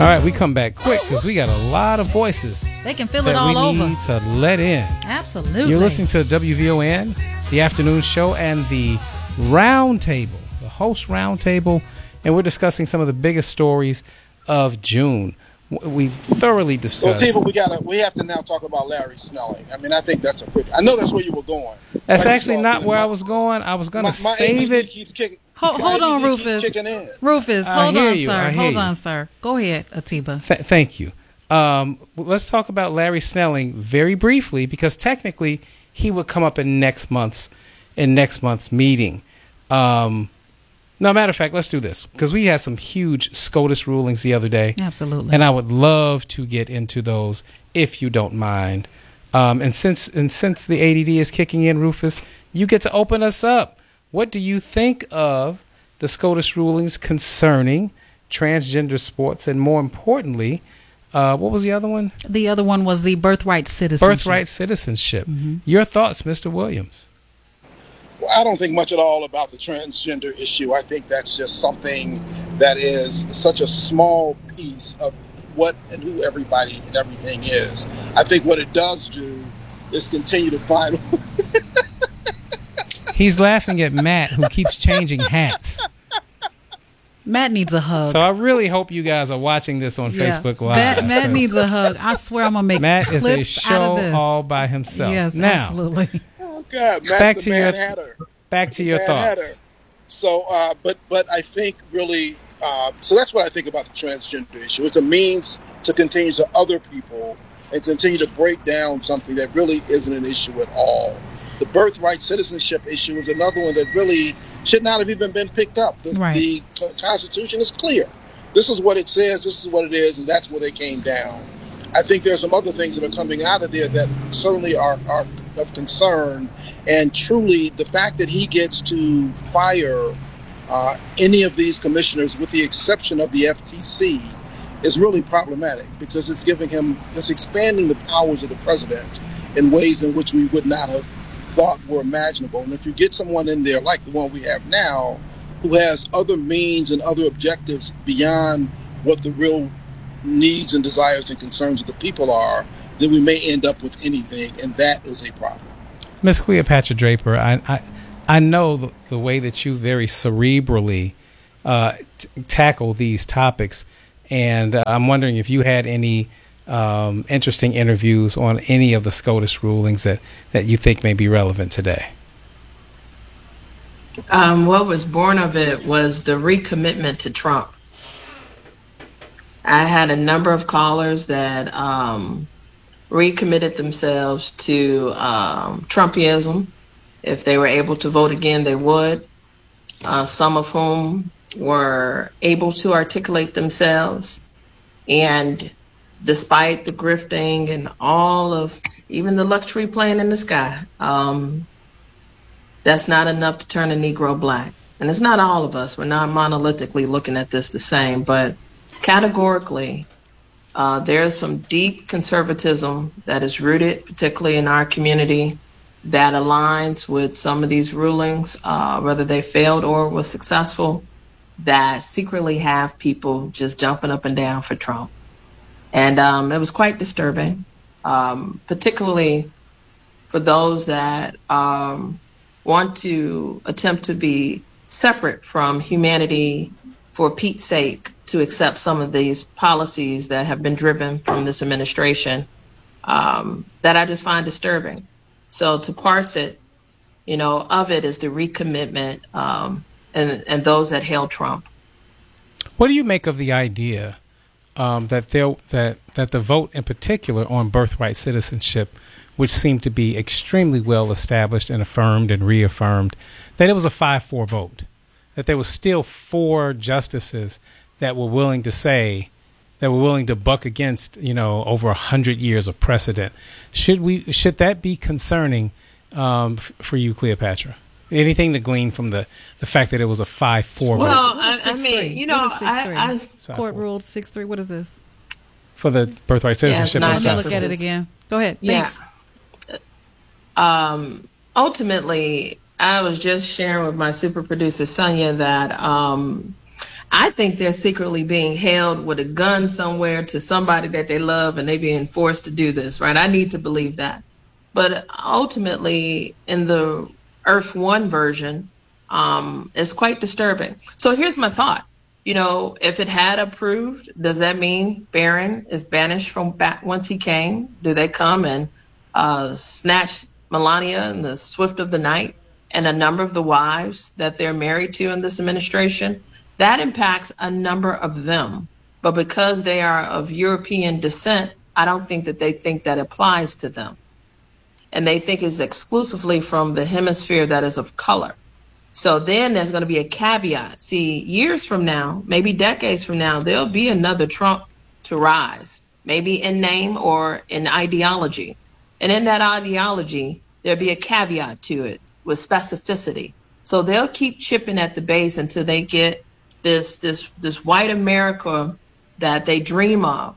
All right, we come back quick because we got a lot of voices. They can feel it all that we over. need to let in. Absolutely. You're listening to WVON, the afternoon show, and the roundtable, the host roundtable, and we're discussing some of the biggest stories of June. We've thoroughly discussed. So, Tiva, we have to now talk about Larry Snelling. I mean, I think that's I know that's where you were going. That's actually not where I was going. I was going to save it. Hold on, Rufus. Rufus, hold on, sir. Hold on, sir. Go ahead, Atiba. Thank you. Let's talk about Larry Snelling very briefly, because technically he would come up in next month's meeting. No, matter of fact, let's do this, because we had some huge SCOTUS rulings the other day. Absolutely. And I would love to get into those if you don't mind. And since the ADD is kicking in, Rufus, you get to open us up. What do you think of the SCOTUS rulings concerning transgender sports? And more importantly, what was the other one? The other one was the birthright citizenship. Birthright citizenship. Mm-hmm. Your thoughts, Mr. Williams? Well, I don't think much at all about the transgender issue. I think that's just something that is such a small piece of what and who everybody and everything is. I think what it does do is continue to find... He's laughing at Matt, who keeps changing hats. Matt needs a hug. So I really hope you guys are watching this on Facebook Live. Matt needs a hug. I swear I'm going to make Matt clips is a show out of this. all by himself. Yes, now, absolutely. Oh, God. Matt's back to your thoughts. Hatter. So, but I think really, so that's what I think about the transgender issue. It's a means to continue to other people and continue to break down something that really isn't an issue at all. The birthright citizenship issue is another one that really should not have even been picked up. The Constitution is clear. This is what it says, this is what it is, and that's where they came down. I think there's some other things that are coming out of there that certainly are of concern, and truly the fact that he gets to fire any of these commissioners with the exception of the FTC is really problematic, because it's expanding the powers of the president in ways in which we would not have thought were imaginable. And if you get someone in there like the one we have now, who has other means and other objectives beyond what the real needs and desires and concerns of the people are, then we may end up with anything, and that is a problem. Ms. Cleopatra Draper, I know the way that you very cerebrally tackle these topics, and I'm wondering if you had any interesting interviews on any of the SCOTUS rulings that you think may be relevant today. What was born of it was the recommitment to Trump. I had a number of callers that recommitted themselves to Trumpism. If they were able to vote again, they would. Some of whom were able to articulate themselves, and despite the grifting and all of even the luxury plane in the sky, that's not enough to turn a Negro black. And it's not all of us. We're not monolithically looking at this the same, but categorically, there's some deep conservatism that is rooted, particularly in our community, that aligns with some of these rulings, whether they failed or were successful, that secretly have people just jumping up and down for Trump. And it was quite disturbing, particularly for those that want to attempt to be separate from humanity for Pete's sake, to accept some of these policies that have been driven from this administration that I just find disturbing. So to parse it, of it is the recommitment and those that hail Trump. What do you make of the idea that the vote in particular on birthright citizenship, which seemed to be extremely well established and affirmed and reaffirmed, that it was a 5-4 vote, that there was still 4 justices that were willing to buck against, over 100 years of precedent? Should that be concerning for you, Cleopatra? Anything to glean from the fact that it was a 5-4 vote? Well, I mean, court ruled 6-3. What is this? For the birthright citizenship. Let me look at it again. Go ahead. Thanks. Ultimately, I was just sharing with my super producer, Sonia, that I think they're secretly being held with a gun somewhere to somebody that they love, and they're being forced to do this, right? I need to believe that. But ultimately, in the Earth One version, it's quite disturbing. So here's my thought. If it had approved, does that mean Barron is banished from back once he came? Do they come and snatch Melania in the swift of the night and a number of the wives that they're married to in this administration? That impacts a number of them. But because they are of European descent, I don't think that they think that applies to them. And they think it's exclusively from the hemisphere that is of color. So then there's going to be a caveat. See, years from now, maybe decades from now, there'll be another Trump to rise, maybe in name or in ideology. And in that ideology, there'll be a caveat to it with specificity. So they'll keep chipping at the base until they get this white America that they dream of.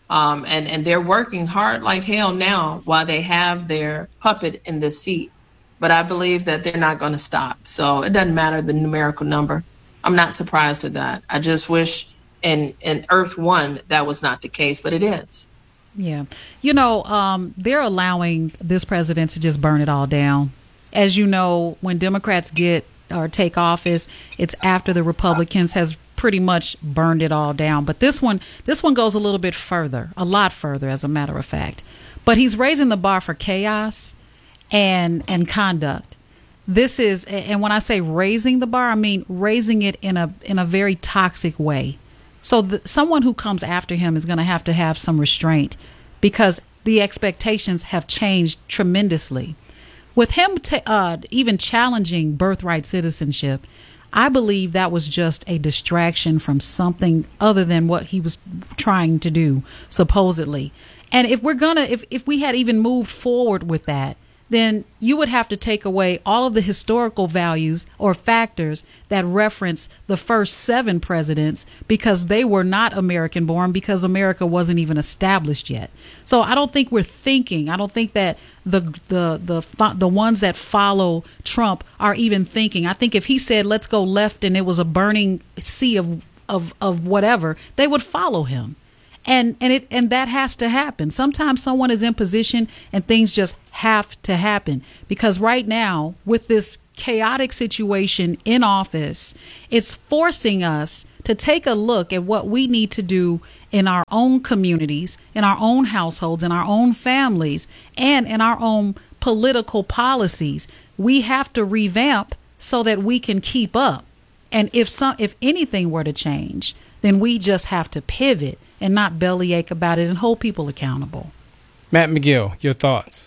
And they're working hard like hell now while they have their puppet in the seat. But I believe that they're not going to stop. So it doesn't matter the numerical number. I'm not surprised at that. I just wish in Earth One that was not the case, but it is. Yeah. They're allowing this president to just burn it all down. As you know, when Democrats get or take office, it's after the Republicans has pretty much burned it all down. But this one goes a little bit further, a lot further, as a matter of fact. But he's raising the bar for chaos and conduct. This is, and when I say raising the bar, I mean raising it in a very toxic way. So someone who comes after him is going to have some restraint, because the expectations have changed tremendously. With him even challenging birthright citizenship, I believe that was just a distraction from something other than what he was trying to do, supposedly. And if we had even moved forward with that, then you would have to take away all of the historical values or factors that reference the first 7 presidents, because they were not American born, because America wasn't even established yet. So I don't think I don't think that the ones that follow Trump are even thinking. I think if he said, let's go left, and it was a burning sea of whatever, they would follow him. And that has to happen. Sometimes someone is in position and things just have to happen, because right now, with this chaotic situation in office, it's forcing us to take a look at what we need to do in our own communities, in our own households, in our own families, and in our own political policies. We have to revamp so that we can keep up. And if anything were to change, then we just have to pivot and not bellyache about it and hold people accountable. Matt McGill, your thoughts?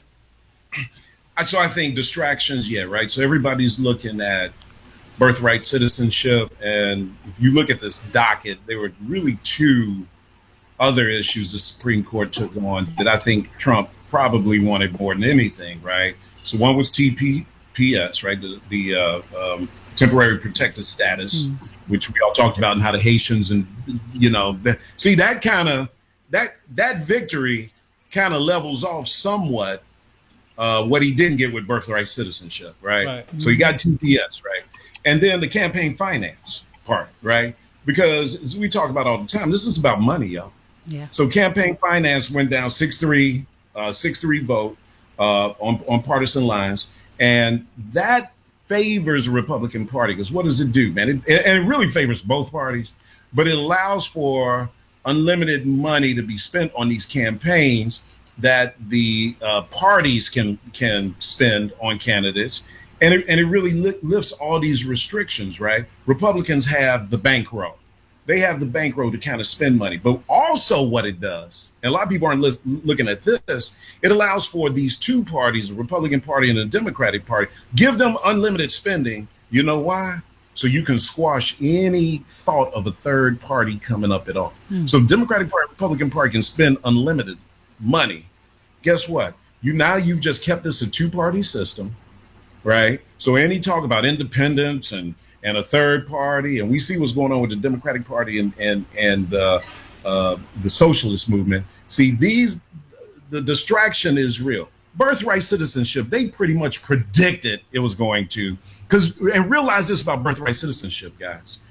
So I think distractions, right? So everybody's looking at birthright citizenship. And if you look at this docket, there were really 2 other issues the Supreme Court took on that I think Trump probably wanted more than anything, right? So one was TPS, right? The temporary protected status, which we all talked about, and how the Haitians and, see that that victory kind of levels off somewhat what he didn't get with birthright citizenship, right? So he got TPS, right? And then the campaign finance part, right? Because as we talk about all the time, this is about money, y'all. Yeah. So campaign finance went down 6-3 vote on partisan lines, and that favors the Republican Party, because what does it do, man? It really favors both parties, but it allows for unlimited money to be spent on these campaigns that the parties can spend on candidates, and it really lifts all these restrictions, right? Republicans have the bankroll. They have the bankroll to kind of spend money. But also what it does, and a lot of people aren't looking at this, it allows for these 2 parties, the Republican Party and the Democratic Party, give them unlimited spending. You know why? So you can squash any thought of a third party coming up at all. So Democratic Party, Republican Party can spend unlimited money. Guess what? You've just kept this a 2-party system, right? So any talk about independence and a third party, and we see what's going on with the Democratic Party and the socialist movement. See, the distraction is real. Birthright citizenship, they pretty much predicted it was going to, and realize this about birthright citizenship, guys.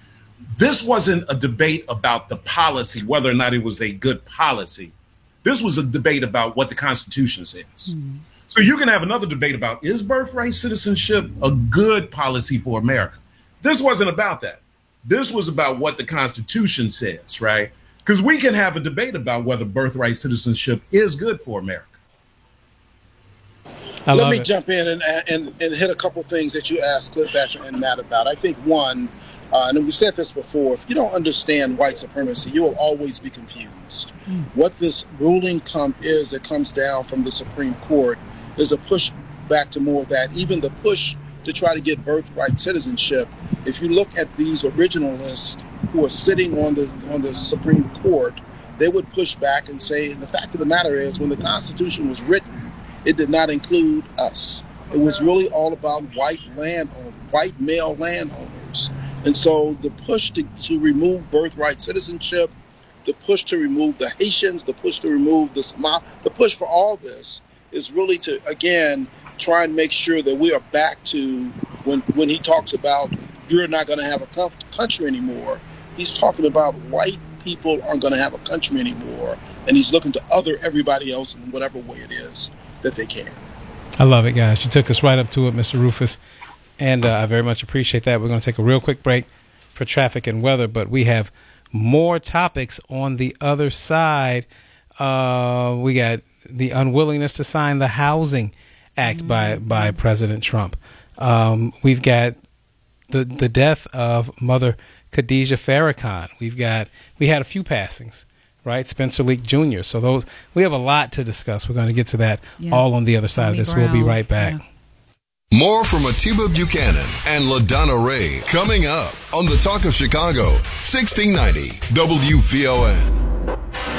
this wasn't a debate about the policy, whether or not it was a good policy. This was a debate about what the Constitution says. So you can have another debate about, is birthright citizenship a good policy for America? This wasn't about that. This was about what the Constitution says, right? Because we can have a debate about whether birthright citizenship is good for America. Let me jump in and hit a couple things that you asked Cleopatra and Matt about. I think one, and we've said this before, if you don't understand white supremacy, you will always be confused. What this ruling that comes down from the Supreme Court is a push back to more of that. Even the push to try to get birthright citizenship, if you look at these originalists who are sitting on the Supreme Court, they would push back and say, the fact of the matter is, when the Constitution was written, it did not include us. It was really all about white male landowners. And so the push to remove birthright citizenship, the push to remove the Haitians, the push to remove the Somali, the push for all this is really to, again, try and make sure that we are back to when he talks about you're not going to have a country anymore. He's talking about white people aren't going to have a country anymore. And he's looking to everybody else in whatever way it is that they can. I love it, guys. You took us right up to it, Mr. Rufus, and I very much appreciate that. We're going to take a real quick break for traffic and weather, but we have more topics on the other side. We got the unwillingness to sign the Housing Act by President Trump. We've got the death of Mother Khadijah Farrakhan. We had a few passings. Right, Spencer Leak Jr. So we have a lot to discuss. We're going to get to that all on the other side of this. We'll be right back. Yeah. More from Atiba Buchanan and LaDonna Ray coming up on the Talk of Chicago, 1690 WVON.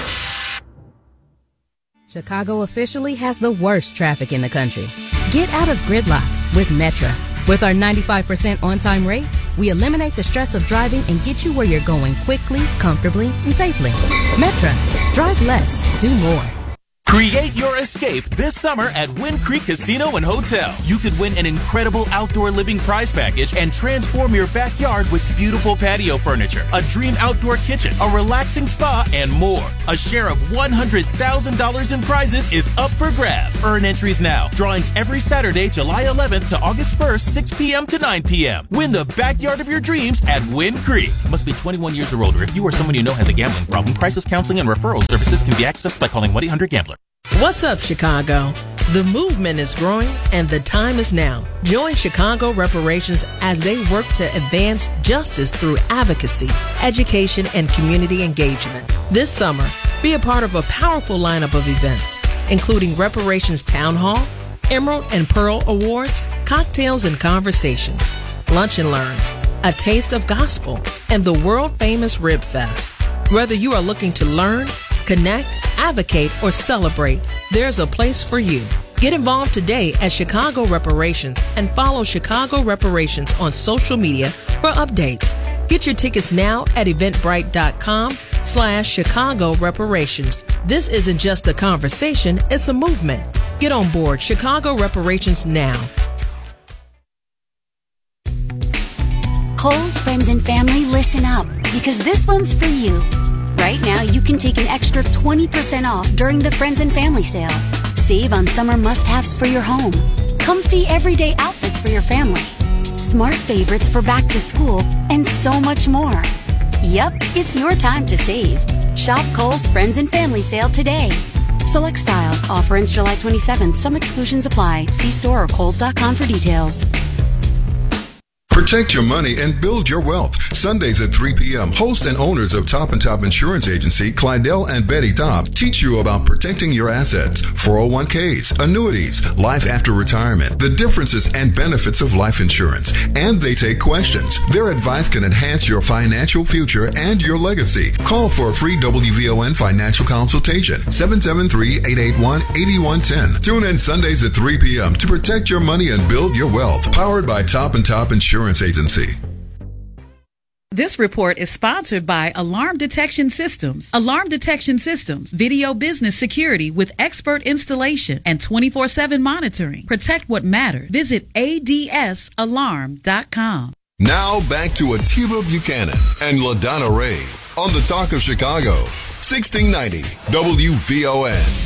Chicago officially has the worst traffic in the country. Get out of gridlock with Metra. With our 95% on-time rate, we eliminate the stress of driving and get you where you're going quickly, comfortably, and safely. Metra. Drive less. Do more. Create your escape this summer at Wind Creek Casino and Hotel. You could win an incredible outdoor living prize package and transform your backyard with beautiful patio furniture, a dream outdoor kitchen, a relaxing spa, and more. A share of $100,000 in prizes is up for grabs. Earn entries now. Drawings every Saturday, July 11th to August 1st, 6 p.m. to 9 p.m. Win the backyard of your dreams at Wind Creek. Must be 21 years or older. If you or someone you know has a gambling problem, crisis counseling and referral services can be accessed by calling 1-800-GAMBLER. What's up, Chicago? The movement is growing and the time is now. Join Chicago Reparations as they work to advance justice through advocacy, education, and community engagement. This summer, be a part of a powerful lineup of events, including Reparations Town Hall, Emerald and Pearl Awards, cocktails and conversations, lunch and learns, a taste of gospel, and the world-famous Rib Fest. Whether you are looking to learn, connect, advocate, or celebrate, there's a place for you. Get involved today at Chicago Reparations and follow Chicago Reparations on social media for updates. Get your tickets now at eventbrite.com/Chicago Reparations. This isn't just a conversation, it's a movement. Get on board Chicago Reparations now. Kohl's friends and family, listen up, because this one's for you. Right now, you can take an extra 20% off during the Friends and Family Sale. Save on summer must-haves for your home, comfy everyday outfits for your family, smart favorites for back to school, and so much more. Yep, it's your time to save. Shop Kohl's Friends and Family Sale today. Select styles. Offer ends July 27th. Some exclusions apply. See store or kohls.com for details. Protect your money and build your wealth. Sundays at 3 p.m., host and owners of Top & Top Insurance Agency, Clydell and Betty Top, teach you about protecting your assets, 401ks, annuities, life after retirement, the differences and benefits of life insurance. And they take questions. Their advice can enhance your financial future and your legacy. Call for a free WVON financial consultation, 773-881-8110. Tune in Sundays at 3 p.m. to protect your money and build your wealth. Powered by Top & Top Insurance Agency. This report is sponsored by Alarm Detection Systems. Alarm Detection Systems, video business security with expert installation and 24/7 monitoring. Protect what matters. Visit adsalarm.com. Now back to Atiba Buchanan and LaDonna Ray on the Talk of Chicago, 1690 WVON.